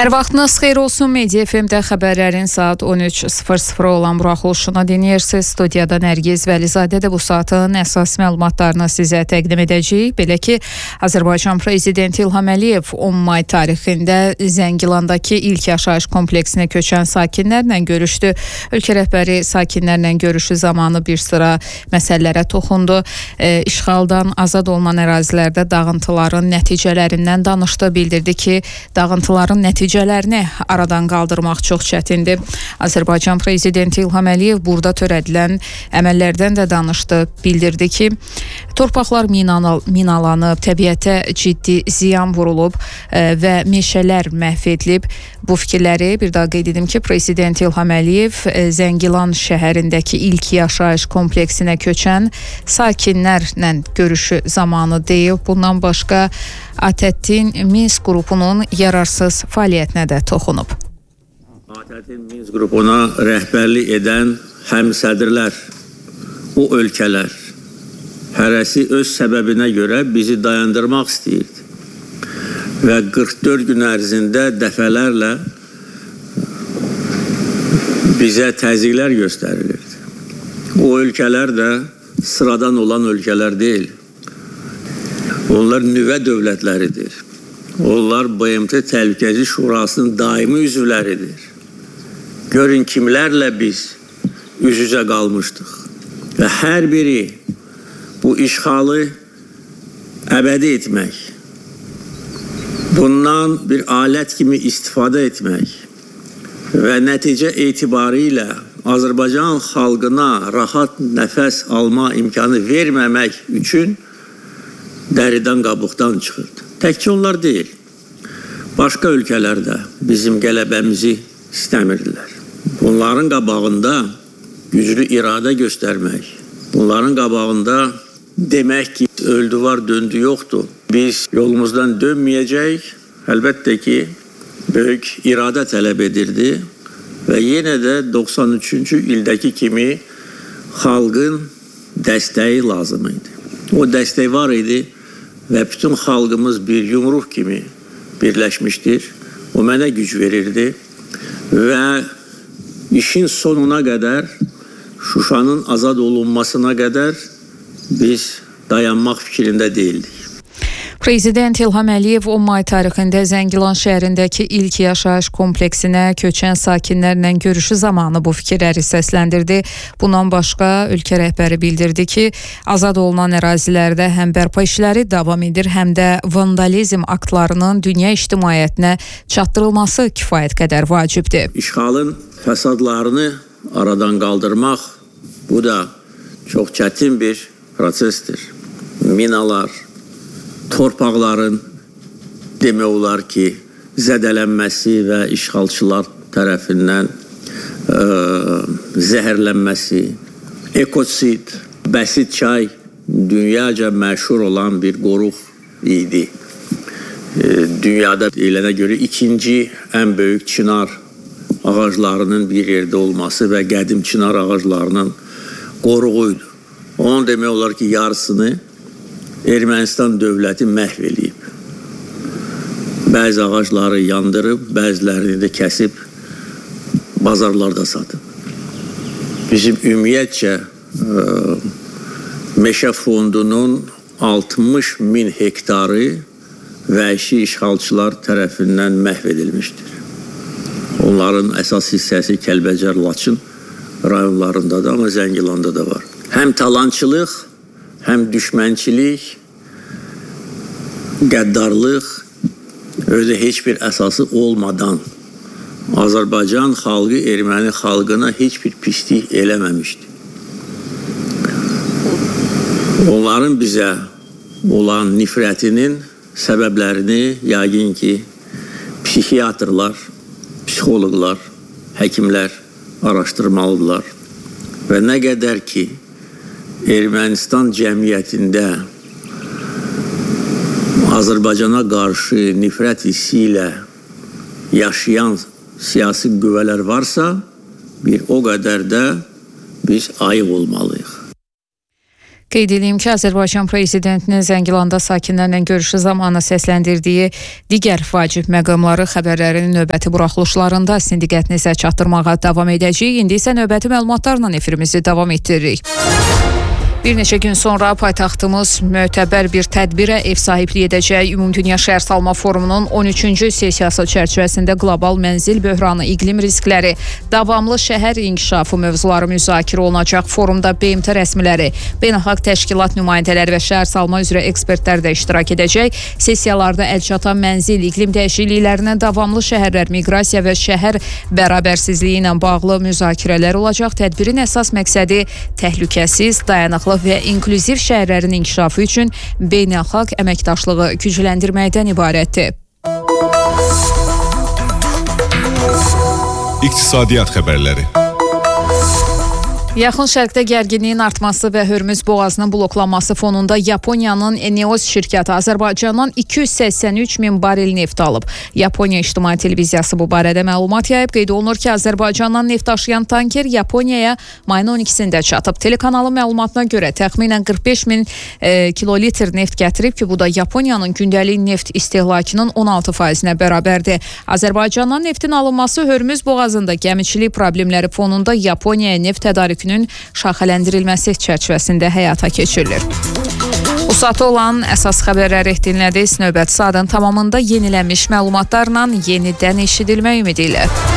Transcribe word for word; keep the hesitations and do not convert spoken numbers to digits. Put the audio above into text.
Hər vaxtınız xeyir olsun. Media F M-də xəbərlərin saat on üç sıfır sıfır olan buraxılışını dinləyirsiniz. Studiyada Nərgiz Vəlizadə də bu saatın əsas məlumatlarını sizə təqdim edəcəyik. Belə ki, Azərbaycan Prezidenti İlham Əliyev on may tarixində Zəngilandakı ilk yaşayış kompleksinə köçən sakinlərlə görüşdü. Ölkə rəhbəri sakinlərlə görüşü zamanı bir sıra məsələlərə toxundu. E, işğaldan azad olunan ərazilərdə dağıntıların nəticələrindən danışdı. Bildirdi ki, dağıntıların nəticələrindən Nəticələrini aradan qaldırmaq çox çətindir. Azərbaycan Prezidenti İlham Əliyev burada törədilən əməllərdən də danışdı. Bildirdi ki, torpaqlar minalanıb, təbiətə ciddi ziyan vurulub e, və meşələr məhv edilib. Bu fikirləri bir daha qeyd edim ki, Prezident İlham Əliyev e, Zəngilan şəhərindəki ilk yaşayış kompleksinə köçən sakinlərlə görüşü zamanı deyib. Bundan başqa ATƏT-in Minsk qrupunun yararsız fəaliyyətinə də toxunub. ATƏT-in Minsk qrupuna rəhbərlik edən həm sədrlər, o ölkələr hərəsi öz səbəbinə görə bizi dayandırmaq istəyirdi. Və qırx dörd gün ərzində dəfələrlə bizə təzyiqlər göstərilirdi. O ölkələr də sıradan olan ölkələr deyil. Onlar nüvə dövlətləridir. Onlar B M T Təhlükəsizlik Şurasının daimi üzvləridir. Görün kimlərlə biz üz-üzə qalmışdıq. Və hər biri bu işğalı əbədi etmək, bundan bir alət kimi istifadə etmək və nəticə etibarilə Azərbaycan xalqına rahat nəfəs alma imkanı verməmək üçün dəridən qabıqdan çıxırdı. Təkcə onlar deyil, başqa ölkələr də bizim qələbəmizi istəmirdilər. Bunların qabağında güclü iradə göstərmək, bunların qabağında demək ki, öldü var, döndü yoxdur. Biz yolumuzdan dönməyəcəyik, əlbəttə ki, böyük iradə tələb edirdi və yenə də doxsan üçüncü ildəki kimi xalqın dəstəyi lazım idi. O dəstək var idi və bütün xalqımız bir yumruq kimi birləşmişdir. O mənə güc verirdi və işin sonuna qədər, Şuşanın azad olunmasına qədər biz dayanmaq fikrində deyildik. Prezident İlham Əliyev on may tarixində Zəngilan şəhərindəki ilk yaşayış kompleksinə köçən sakinlərlə görüşü zamanı bu fikirləri səsləndirdi. Bundan başqa ölkə rəhbəri bildirdi ki, azad olunan ərazilərdə həm bərpa işləri davam edir, həm də vandalizm aktlarının dünya ictimaiyyətinə çatdırılması kifayət qədər vacibdir. İşğalın fəsadlarını aradan qaldırmaq, bu da çox çətin bir prosesdir. Minalar, torpaqların demək olar ki, zədələnməsi və işğalçılar tərəfindən ə, zəhərlənməsi, ekosid, bəsit çay dünyaca məşhur olan bir qoruq idi. E, dünyada deyilənə görə ikinci ən böyük çınar ağaclarının bir yerdə olması və qədim çınar ağaclarının qoruğuydu. Onun demək olar ki, yarısını Ermənistan dövləti məhv eləyib. Bəzi ağacları yandırıb, bəzilərini də kəsib, bazarlarda satıb. Bizim ümumiyyətcə ə, meşə fondunun altmış min hektarı vəhşi işğalçılar tərəfindən məhv edilmişdir. Onların əsas hissəsi Kəlbəcər, Laçın rayonlarındadır, amma Zəngilanda da var. Həm talançılıq, həm düşmənçilik, qəddarlıq özü heç bir əsası olmadan Azərbaycan xalqı erməni xalqına heç bir pislik eləməmişdi. Onların bizə olan nifrətinin səbəblərini yəqin ki, psixiatrlar, psixoloqlar, həkimlər araşdırmalıdırlar və nə qədər ki, Ermənistan cəmiyyətində Azərbaycana qarşı nifrət hissi ilə yaşayan siyasi qüvvələr varsa, bir o qədər də biz ayıq olmalıyıq. Qeyd edeyim ki, Azərbaycan prezidentinin Zəngilanda sakinlərlə görüşü zamanı səsləndirdiyi digər vacib məqamları xəbərlərin növbəti buraxılışlarında sizin diqqətinizə çatdırmağa davam edəcəyik. İndi isə növbəti məlumatlarla efirimizi davam etdiririk. Bir neçə gün sonra paytaxtımız mötəbər bir tədbirə ev sahibliyi edəcək. Ümumdünya Şəhərsalma Forumunun on üçüncü sessiyası çərçivəsində qlobal mənzil böhranı, iqlim riskləri, davamlı şəhər inkişafı mövzuları müzakirə olunacaq. Forumda B M T rəsmiləri, beynəlxalq təşkilat nümayəndələri və şəhərsalma üzrə ekspertlər də iştirak edəcək. Sessiyalarda əlçatan mənzil, iqlim dəyişikliklərinə, davamlı şəhərlər, miqrasiya və şəhər bərabərsizliyi ilə bağlı müzakirələr olacaq. Tədbirin əsas məqsədi təhlükəsiz, dayanıqlı və inklüziv şəhərlərin inkişafı üçün beynəlxalq əməkdaşlığı gücləndirməkdən ibarətdir. İqtisadiyyat xəbərləri. Yaxın Şərqdə gərginliyin artması və Hörmüz boğazının bloklanması fonunda Yaponiyanın Eneos şirkəti Azərbaycandan iki yüz səksən üç min barel neft alıb. Yaponiya İctimai Televiziyası bu barədə məlumat yayıb. Qeyd olunur ki, Azərbaycandan neft daşıyan tanker Yaponiyaya mayın on ikisində çatıb. Telekanalın məlumatına görə təxminən qırx beş min e, kilolitr neft gətirib ki, bu da Yaponiyanın gündəlik neft istehlakının on altı faizinə bərabərdir. Azərbaycandan neftin alınması Hörmüz boğazında gəmiçilik problemləri fonunda Yaponiyaya neft tədarükü şaxələndirilməsi çərçivəsində həyata keçirilir. Bu saata olan əsas xəbərləri dinlədiniz. Növbəti saatın tamamında yenilənmiş məlumatlarla yenidən eşidilmək ümidi ilə.